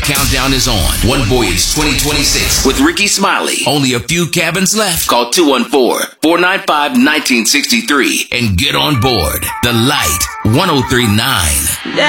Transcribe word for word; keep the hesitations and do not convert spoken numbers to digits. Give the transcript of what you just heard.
countdown is on. One Voyage twenty twenty-six with Ricky Smiley. Only a few cabins left. Call two one four, four nine five, one nine six three and get on board the Light ten thirty-nine.